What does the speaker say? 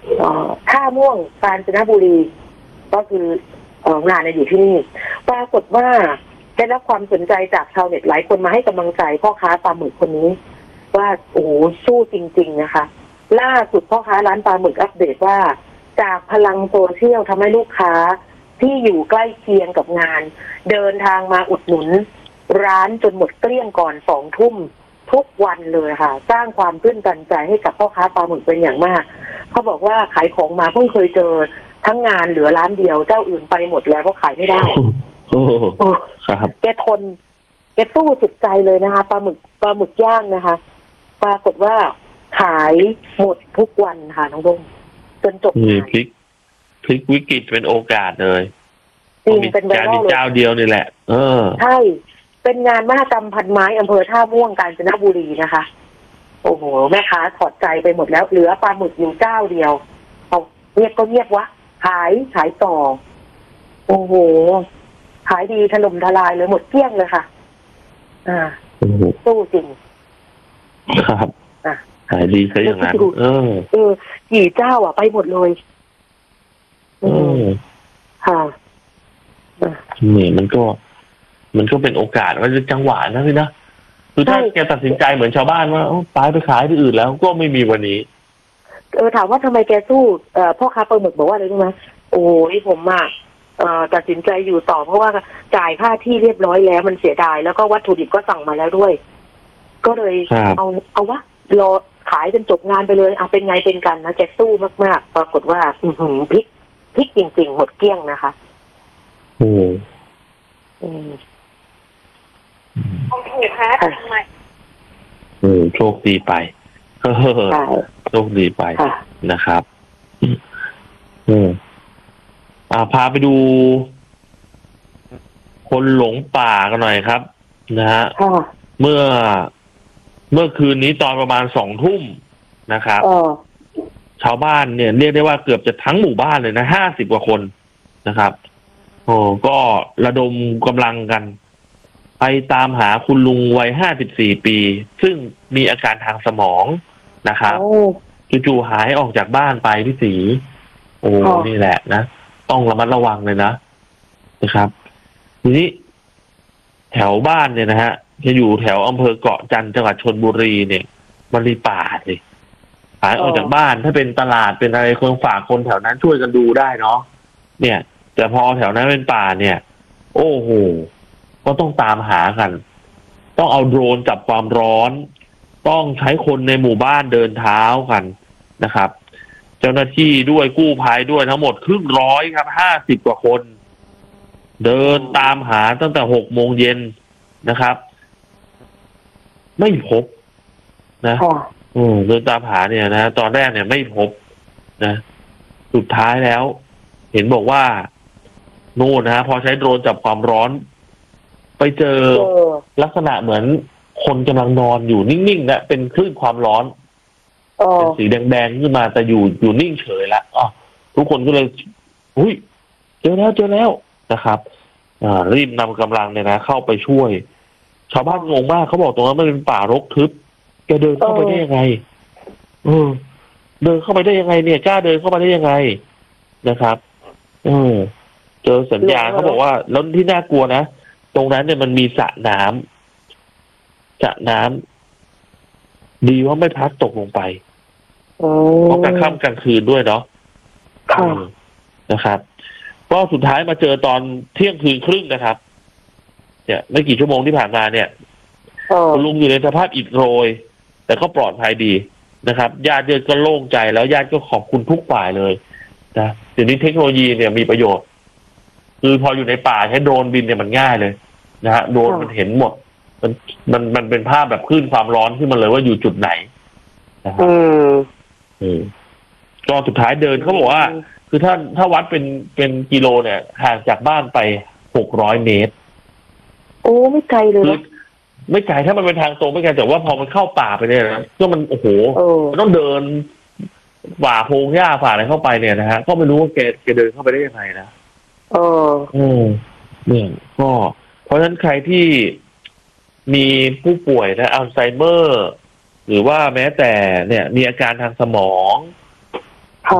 ท่าม่วงกาญจนบุรีก็คืองานอยู่ที่นี่ปรากฏว่าได้รับความสนใจจากชาวเน็ตหลายคนมาให้กำลังใจพ่อค้าปลาหมึกคนนี้ว่าโอ้โหสู้จริงๆนะคะล่าสุดพ่อค้าร้านปลาหมึกอัปเดตว่าจากพลังโซเชียลทำให้ลูกค้าที่อยู่ใกล้เคียงกับงานเดินทางมาอุดหนุนร้านจนหมดเกลี้ยงก่อน2 ทุ่มทุกวันเลยค่ะสร้างความตื้นตันใจให้กับพ่อค้าปลาหมึกเป็นอย่างมากเขาบอกว่าขายของมาเพิ่งเคยเจอทั้งงานเหลือร้านเดียวเจ้าอื่นไปหมดแล้วเพราะขายไม่ได้โอ้ครับแกทนแกสู้สุดใจเลยนะคะปลาหมึกย่างนะคะปรากฏว่าขายหมดทุกวันค่ะน้องดงจนจบงานพลิกวิกฤตเป็นโอกาสเลยจริงเป็นไวรัลเลยเจ้าเดียวนี่แหละใช่เป็นงานมหกรรมพันไม้อำเภอท่าม่วงกาญจนบุรีนะคะโอ้โหแม่ค้าถอดใจไปหมดแล้วเหลือปลาหมึกอยู่เจ้าเดียวเอาเงียบก็เงียบวะขายต่อโอ้โหขายดีถล่มทลายเลยหมดเกลี้ยงเลยค่ะสู้จริงครับขายดีซะอย่างนั้นกี่เจ้าไปหมดเลยค่ะนี่มันก็เป็นโอกาสว่าจะจังหวะนะพี่นะคือถ้าแกตัดสินใจเหมือนชาวบ้านว่าไปขายที่อื่นแล้วก็ไม่มีวันนี้ถามว่าทำไมแกสู้พ่อค้าปลาหมึกบอกว่าอะไรรู้ไหมโอ้ยผมตัดสินใจอยู่ต่อเพราะว่าจ่ายค่าที่เรียบร้อยแล้วมันเสียดายแล้วก็วัตถุดิบก็สั่งมาแล้วด้วยก็เลยเอาวะรอขายจนจบงานไปเลยเป็นไงเป็นกันนะแกสู้มากๆปรากฏว่าพลิกจริงๆหมดเกลี้ยงนะคะถูกค่ะทำไมโชคดีไปโชคดีไปนะครับพาไปดูคนหลงป่ากันหน่อยครับนะฮะเมื่อคืนนี้ตอนประมาณ2 ทุ่มนะครับชาวบ้านเนี่ยเรียกได้ว่าเกือบจะทั้งหมู่บ้านเลยนะ50 กว่าคนนะครับก็ระดมกำลังกันไปตามหาคุณลุงวัย54 ปีซึ่งมีอาการทางสมองนะครับจู่ๆหายออกจากบ้านไปพี่ศรีนี่แหละนะต้องระมัดระวังเลยนะครับทีนี้แถวบ้านเนี่ยนะฮะจะอยู่แถวอำเภอเกาะจันทร์จังหวัดชลบุรีเนี่ยมันมีป่าเลยหายออกจากบ้านถ้าเป็นตลาดเป็นอะไรคนฝากคนแถวนั้นช่วยกันดูได้เนาะเนี่ยแต่พอแถวนั้นเป็นป่าเนี่ยโอ้โหก็ต้องตามหากันต้องเอาโดรนจับความร้อนต้องใช้คนในหมู่บ้านเดินเท้ากันนะครับเจ้าหน้าที่ด้วยกู้ภัยด้วยทั้งหมด100ครับ50 กว่าคนเดินตามหาตั้งแต่6 โมงเย็นนะครับไม่พบนะเดินตามหาเนี่ยนะตอนแรกเนี่ยไม่พบนะสุดท้ายแล้วเห็นบอกว่าโน่นนะพอใช้โดรนจับความร้อนไปเจอลักษณะเหมือนคนกำลังนอนอยู่นิ่งๆนะเป็นคลื่นความร้อนเป็นสีแดงๆขึ้นมาแต่อยู่นิ่งเฉยแล้วทุกคนก็เลยเจอแล้วนะครับรีบนำกำลังเนี่ยนะเข้าไปช่วยชาวบ้านงงมากเขาบอกตรงนั้นมันเป็นป่ารกทึบแกเดินเข้าไปได้ยังไงเดินเข้าไปได้ยังไงเนี่ยกล้าเดินเข้าไปได้ยังไงนะครับเจอสัญญาณเขาบอกว่าแล้วที่น่ากลัวนะตรงนั้นเนี่ยมันมีสระน้ำดีว่าไม่พลัดตกลงไปเพราะกลางค่ำกลางคืนด้วยเนาะนะครับก็สุดท้ายมาเจอตอนเที่ยงคืนครึ่งนะครับเนี่ยไม่กี่ชั่วโมงที่ผ่านมาเนี่ยคุณลุงอยู่ในสภาพอิดโรยแต่ก็ปลอดภัยดีนะครับญาติก็โล่งใจแล้วญาติก็ขอบคุณทุกฝ่ายเลยนะเดี๋ยวนี้เทคโนโลยีเนี่ยมีประโยชน์คือพออยู่ในป่าใช้โดรนบินเนี่ยมันง่ายเลยนะฮะโดรนมันเห็นหมดมันเป็นภาพแบบคลื่นความร้อนขึ้นมาเลยว่าอยู่จุดไหนนะครับก็สุดท้ายเดินเขาบอกว่าคือถ้าวัดเป็นกิโลเนี่ยห่างจากบ้านไป600 เมตรโอ้ไม่ไกลเลยไม่ไกลถ้ามันเป็นทางตรงไม่ไกลแต่ว่าพอมันเข้าป่าไปเนี่ยนะก็มันโอ้โหมันต้องเดินฝ่าพงหญ้าฝ่าอะไรเข้าไปเนี่ยนะฮะก็ไม่รู้ว่าแกเดินเข้าไปได้ยังไงนะเนี่ยก็เพราะฉะนั้นใครที่มีผู้ป่วยนะอัลไซเมอร์หรือว่าแม้แต่เนี่ยมีอาการทางสมอง